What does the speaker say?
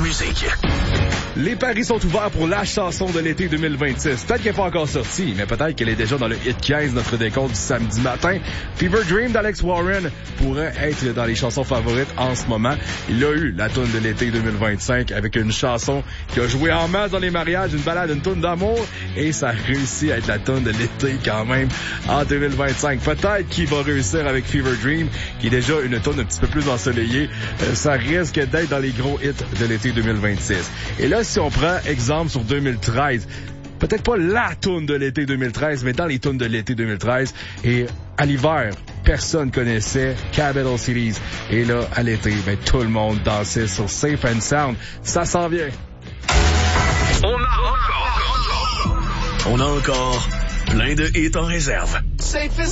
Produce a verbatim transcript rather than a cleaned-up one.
musique. Les paris sont ouverts pour la chanson de l'été deux mille vingt-six. Peut-être qu'elle n'est pas encore sortie, mais peut-être qu'elle est déjà dans le hit quinze, notre décompte du samedi matin. Fever Dream d'Alex Warren pourrait être dans les chansons favorites en ce moment. Il a eu la toune de l'été deux mille vingt-cinq avec une chanson qui a joué en masse dans les mariages, une balade, une toune d'amour, et ça a réussi à être la toune de l'été quand même en deux mille vingt-cinq. Peut-être qu'il va réussir avec Fever Dream, qui est déjà une toune un petit peu plus ensoleillée. Euh, ça risque d'être dans les gros hits de l'été deux mille vingt-six. Et là, si on prend exemple sur deux mille treize, peut-être pas la toune de l'été deux mille treize, mais dans les tounes de l'été deux mille treize, et à l'hiver, personne connaissait Capital Cities. Et là, à l'été, ben, tout le monde dansait sur Safe and Sound. Ça s'en vient. On a encore, on a encore plein de hits en réserve. Safe